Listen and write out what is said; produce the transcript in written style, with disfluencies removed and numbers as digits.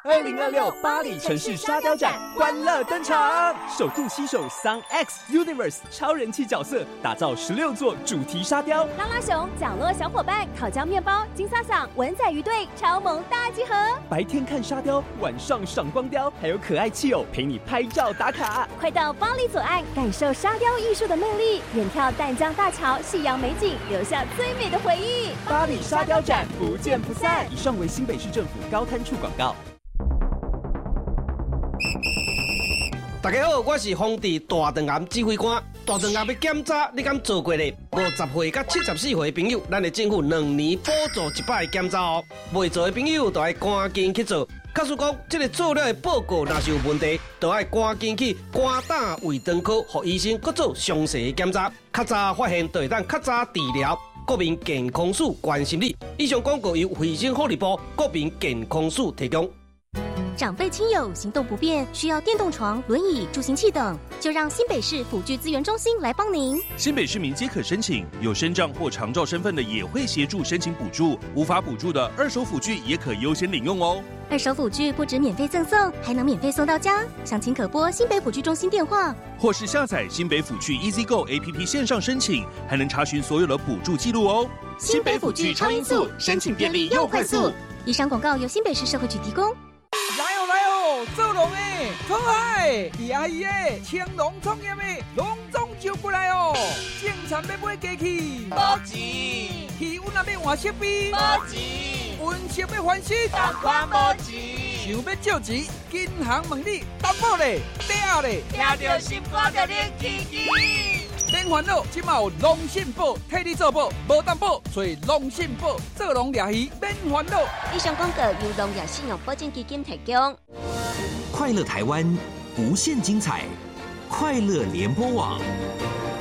2026巴黎城市沙雕展欢乐登场，首度携手 Sun X Universe 超人气角色，打造16座主题沙雕。 拉拉熊、角落小伙伴、烤焦面包、金萨桑、文仔鱼队超萌大集合。 白天看沙雕，晚上赏光雕，还有可爱气偶陪你拍照打卡。 快到巴黎左岸，感受沙雕艺术的魅力，远眺淡江大桥、夕阳美景，留下最美的回忆。 巴黎沙雕展不见不散。以上为新北市政府高滩处广告。 大家好，我是丰地大肠癌指挥官。大肠癌要检查，你敢做过咧？50岁到74岁的朋友，咱的政府2年补助100个检查哦。未做的朋友，就要赶紧去做。假使讲这个做了的报告若是有问题，就要赶紧去肝胆胃肠科，让医生搁做详细的检查。较早发现，就会当较早治疗。国民健康署关心你。以上广告由卫生福利部国民健康署提供。 长辈亲友行动不便，需要电动床、轮椅、助行器等，就让新北市辅具资源中心来帮您。 新北市民皆可申请，有身障或长照身份的也会协助申请补助，无法补助的二手辅具也可优先领用哦。 二手辅具不止免费赠送，还能免费送到家。详情可拨新北辅具中心电话， 或是下载新北辅具 EasyGo APP 线上申请，还能查询所有的补助记录哦。 新北辅具超音速，申请便利又快速。以上广告由新北市社会局提供。 来哦，做农的、创海、阿姨的、青农创业的，拢总就过来哦。种田要买机器， 无钱； 气温也要换设备， 无钱； 温室要翻新， 同款无钱。 想要借钱，银行问你担保嘞、抵押嘞， 听到心肝就冷起起。 免烦恼，即马有农信保替你做保，无担保，所以农信保做农掠鱼免烦恼。 以上广告由农业信用保证基金提供。 快乐台湾，无限精彩，快乐联播网。